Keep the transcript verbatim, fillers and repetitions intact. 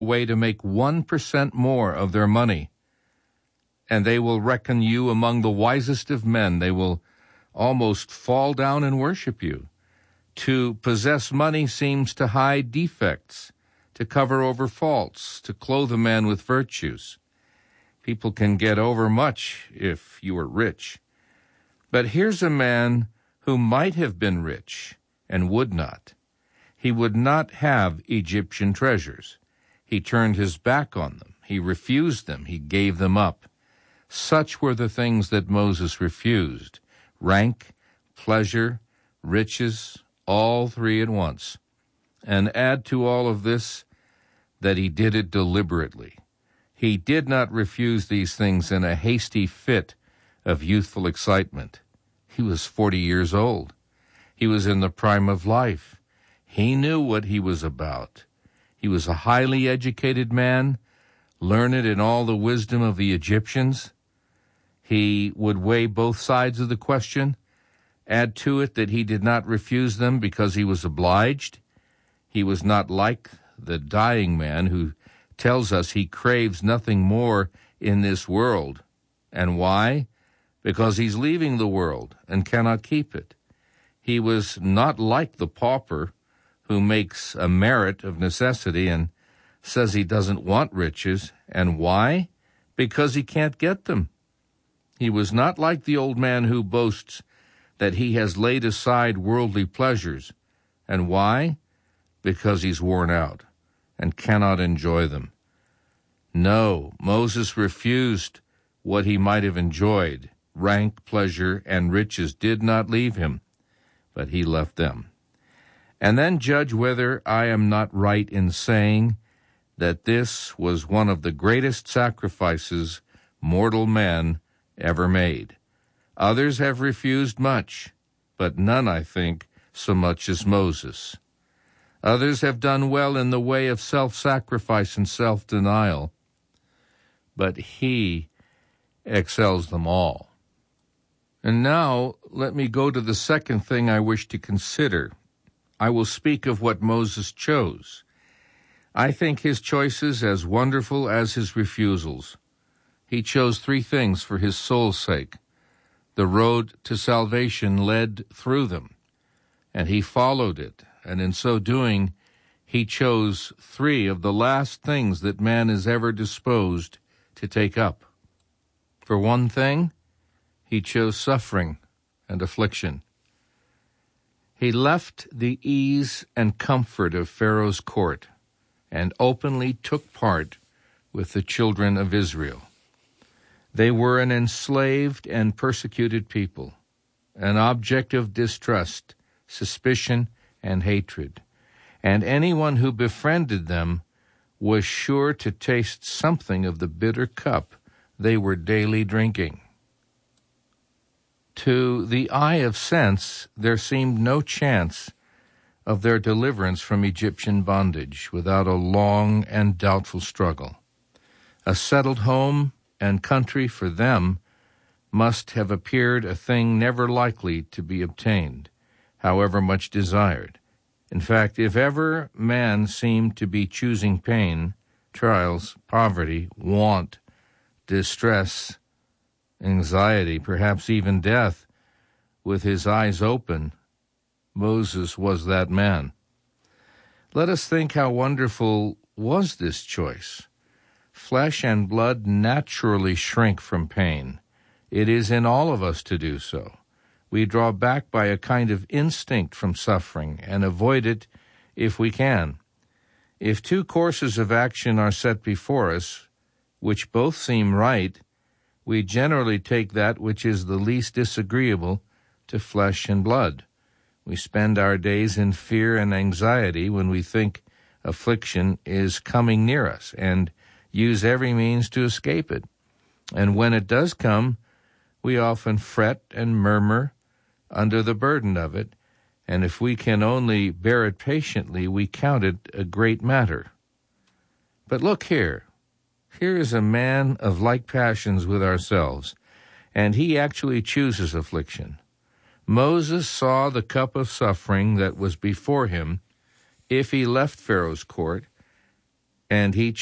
way to make one percent more of their money, and they will reckon you among the wisest of men. They will almost fall down and worship you. To possess money seems to hide defects, to cover over faults, to clothe a man with virtues. People can get over much if you are rich. But here's a man who might have been rich and would not. He would not have Egyptian treasures. He turned his back on them. He refused them. He gave them up. Such were the things that Moses refused: rank, pleasure, riches, all three at once. And add to all of this that he did it deliberately. He did not refuse these things in a hasty fit of youthful excitement. He was forty years old. He was in the prime of life. He knew what he was about. He was a highly educated man, learned in all the wisdom of the Egyptians. He would weigh both sides of the question. Add to it that he did not refuse them because he was obliged. He was not like the dying man who tells us he craves nothing more in this world. And why? Because he's leaving the world and cannot keep it. He was not like the pauper who makes a merit of necessity and says he doesn't want riches. And why? Because he can't get them. He was not like the old man who boasts that he has laid aside worldly pleasures. And why? Because he's worn out and cannot enjoy them. No, Moses refused what he might have enjoyed. Rank, pleasure, and riches did not leave him, but he left them. And then judge whether I am not right in saying that this was one of the greatest sacrifices mortal man ever made. Others have refused much, but none, I think, so much as Moses. Others have done well in the way of self-sacrifice and self-denial, but he excels them all. And now let me go to the second thing I wish to consider. I will speak of what Moses chose. I think his choices as wonderful as his refusals. He chose three things for his soul's sake. The road to salvation led through them, and he followed it, and in so doing, he chose three of the last things that man is ever disposed to take up. For one thing, he chose suffering and affliction. He left the ease and comfort of Pharaoh's court and openly took part with the children of Israel. They were an enslaved and persecuted people, an object of distrust, suspicion, and hatred, and anyone who befriended them was sure to taste something of the bitter cup they were daily drinking. To the eye of sense, there seemed no chance of their deliverance from Egyptian bondage without a long and doubtful struggle. A settled home and country for them must have appeared a thing never likely to be obtained, however much desired. In fact, if ever man seemed to be choosing pain, trials, poverty, want, distress, anxiety, perhaps even death, with his eyes open, Moses was that man. Let us think how wonderful was this choice. Flesh and blood naturally shrink from pain. It is in all of us to do so. We draw back by a kind of instinct from suffering and avoid it if we can. If two courses of action are set before us, which both seem right, we generally take that which is the least disagreeable to flesh and blood. We spend our days in fear and anxiety when we think affliction is coming near us, and use every means to escape it. And when it does come, we often fret and murmur under the burden of it, and if we can only bear it patiently, we count it a great matter. But look here. Here is a man of like passions with ourselves, and he actually chooses affliction. Moses saw the cup of suffering that was before him if he left Pharaoh's court, and he